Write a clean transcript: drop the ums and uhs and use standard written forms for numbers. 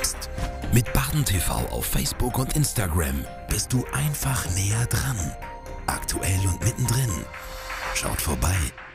Psst. Mit Baden TV auf Facebook und Instagram bist du einfach näher dran. Aktuell und mittendrin. Schaut vorbei.